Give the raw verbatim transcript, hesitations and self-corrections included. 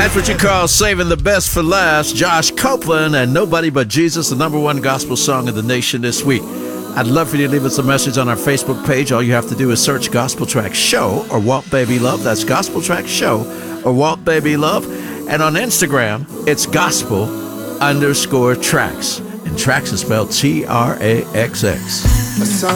That's what you call saving the best for last. Josh Copeland and Nobody But Jesus, the number one gospel song of the nation this week. I'd love for you to leave us a message on our Facebook page. All you have to do is search Gospel Track Show or Walt Baby Love. That's Gospel Track Show or Walt Baby Love. And on Instagram, it's gospel underscore tracks. And tracks is spelled T R A X X.